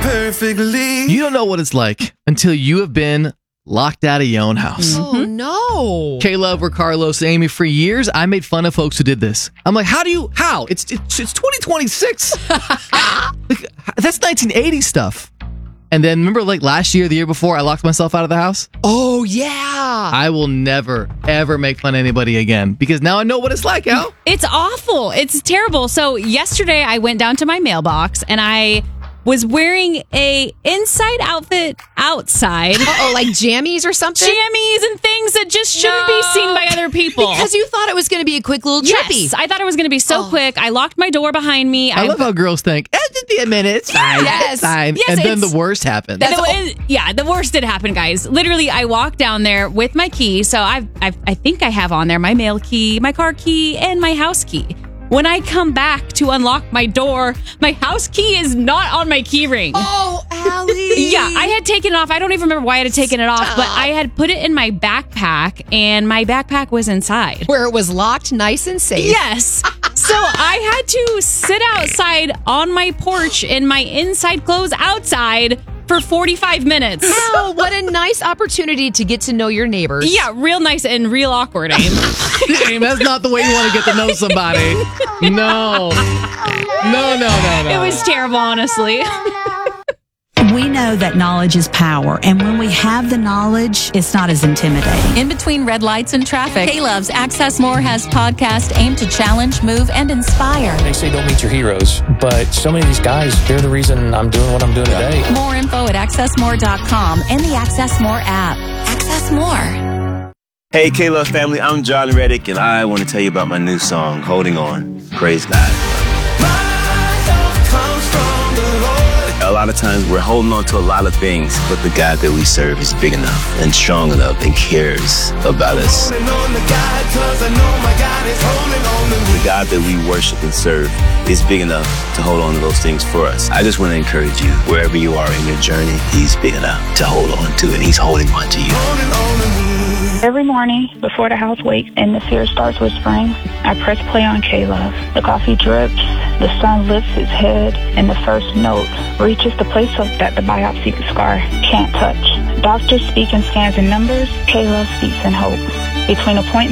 perfectly. You don't know what it's like until you have been locked out of your own house. Oh, no. K-Love or Carlos, Amy, for years, I made fun of folks who did this. I'm like, how? It's 2026. That's 1980 stuff. And then remember like last year, the year before, I locked myself out of the house? Oh, yeah. I will never, ever make fun of anybody again because now I know what it's like, Al. It's awful. It's terrible. So yesterday I went down to my mailbox and I was wearing a inside outfit outside. Uh-oh, like jammies or something? Jammies and things that just shouldn't be seen by other people. Because you thought it was going to be a quick little trippy. Yes, I thought it was going to be so quick. I locked my door behind me. I love how girls think, just be a minute, it's fine. Yes. It's fine. Yes, and then the worst happened. The worst did happen, guys. Literally, I walked down there with my key. So I think I have on there my mail key, my car key, and my house key. When I come back to unlock my door, my house key is not on my key ring. Oh, Allie. Yeah, I had taken it off. I don't even remember why I had taken it off, but I had put it in my backpack, and my backpack was inside. Where it was locked nice and safe. Yes. So I had to sit outside on my porch in my inside clothes outside for 45 minutes. Oh, what a nice opportunity to get to know your neighbors. Yeah, real nice and real awkward, Aim. Aim, that's not the way you want to get to know somebody. No. No. It was terrible, honestly. We know that knowledge is power, and when we have the knowledge, it's not as intimidating. In between red lights and traffic, K-Love's Access More has podcast aimed to challenge, move, and inspire. They say don't meet your heroes, but so many of these guys, they're the reason I'm doing what I'm doing today. More info at accessmore.com and the Access More app. Access More. Hey, K-Love family, I'm John Reddick, and I want to tell you about my new song, Holding On. Praise God. A lot of times we're holding on to a lot of things, but the God that we serve is big enough and strong enough and cares about us. The God that we worship and serve is big enough to hold on to those things for us. I just want to encourage you, wherever you are in your journey, He's big enough to hold on to, and He's holding on to you. Every morning before the house wakes and the fear starts whispering, I press play on K-Love. The coffee drips, the sun lifts its head, and the first note reaches the place that the biopsy scar can't touch. Doctors speak in scans and numbers. K-Love speaks in hope. Between appointments,